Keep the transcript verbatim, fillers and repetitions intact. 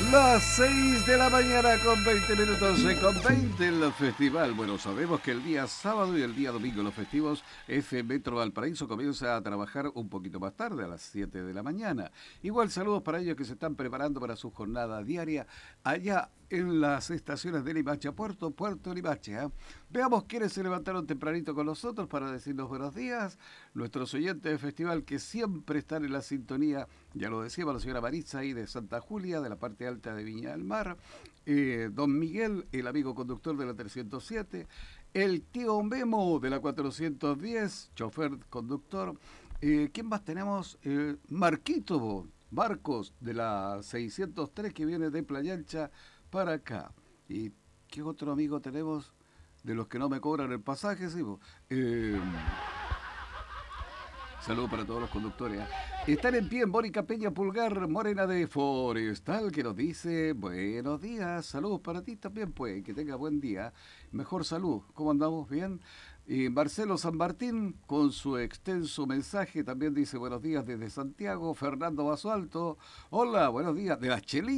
Las seis de la mañana con veinte minutos y con veinte en el festival. Bueno, sabemos que el día sábado y el día domingo, los festivos, F Metro Valparaíso comienza a trabajar un poquito más tarde, a las siete de la mañana. Igual saludos para ellos que se están preparando para su jornada diaria allá en las estaciones de Limache, Puerto, Puerto Limache. ¿eh? Veamos quiénes se levantaron tempranito con nosotros para decirnos buenos días. Nuestros oyentes de festival que siempre están en la sintonía, ya lo decíamos la señora Maritza ahí de Santa Julia, de la parte alta de Viña del Mar, eh, don Miguel, el amigo conductor de la trescientos siete, el tío Memo de la cuatrocientos diez, chofer conductor. Eh, ¿Quién más tenemos? Eh, Marquito Marcos de la seiscientos tres que viene de Playa Ancha para acá. ¿Y qué otro amigo tenemos de los que no me cobran el pasaje? Sí, eh, Saludos para todos los conductores. ¿eh? Están en pie en Mónica Peña Pulgar, Morena de Forestal, que nos dice buenos días. Saludos para ti también, pues. Que tenga buen día. Mejor salud. ¿Cómo andamos? ¿Bien? Y Marcelo San Martín, con su extenso mensaje, también dice buenos días desde Santiago. Fernando Basualto. Hola, buenos días. De las Chelitas.